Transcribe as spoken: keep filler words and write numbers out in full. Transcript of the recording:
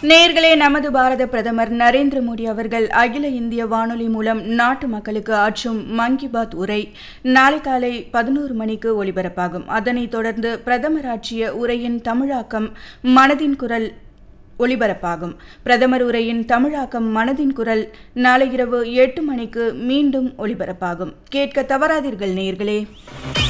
நேயர்களே, நமது பாரத பிரதமர் நரேந்திர மோடி அவர்கள் அகில இந்திய வானொலி மூலம் நாட்டு மக்களுக்கு ஆற்றும் மன் கி பாத் உரை நாளை காலை பதினோரு மணிக்கு ஒலிபரப்பாகும். அதனைத் தொடர்ந்து பிரதமர் ஆற்றிய உரையின் தமிழாக்கம் மனதின் குரல் ஒலிபரப்பாகும். பிரதமர் உரையின் தமிழாக்கம் மனதின் குரல் நாளை இரவு எட்டு மணிக்கு மீண்டும் ஒலிபரப்பாகும். கேட்க தவறாதீர்கள் நேயர்களே.